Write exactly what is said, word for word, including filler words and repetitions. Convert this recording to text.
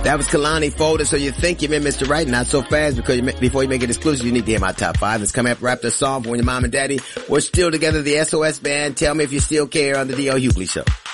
That was Kalani Folder. So you think you met Mister Right, not so fast, because you, before you make it exclusive, you need to hear my top five. Let's come up, wrap the song for when your mom and daddy were still together. The S O S Band. Tell me if you still care on the D L Hughley Show.